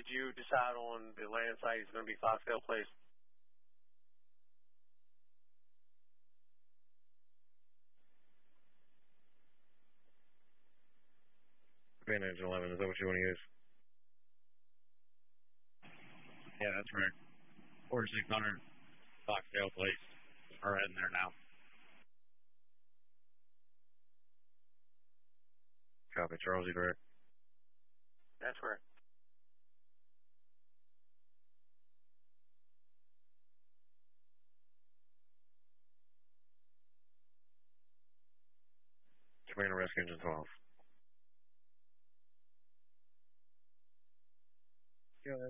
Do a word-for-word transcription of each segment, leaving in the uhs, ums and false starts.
did you decide on the land site is going to be Foxdale Place? Advantage eleven, is that what you want to use? Yeah, that's right. forty-six hundred Foxdale Place. We're heading there now. Copy, Charles, you direct? That's correct. Commander Rescue Engine twelve. Go ahead.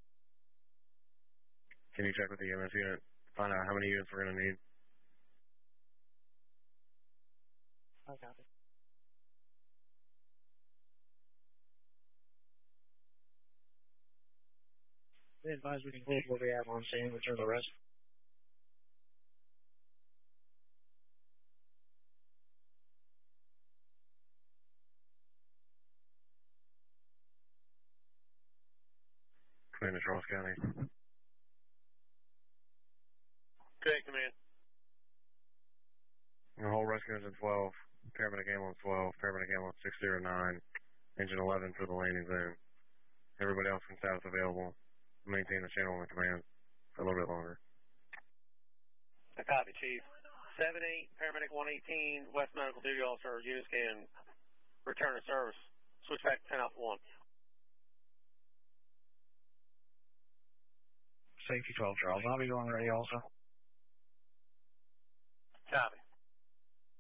Can you check with the E M S unit? Find out how many units we're going to need? I got it. They advise we can hold what we have on scene, return the rest. Commander Charles County. Okay, command. The whole Rescue Engine twelve, Paramedic Ambulance twelve, Paramedic Ambulance six zero nine, Engine eleven for the landing zone. Everybody else can status available. Maintain the channel in the command for a little bit longer. I copy, Chief. seven eight, Paramedic one eighteen, West Medical Duty Officer, units can return to service. Switch back to ten Alpha one. Safety twelve, Charles. I'll be going ready also. Copy.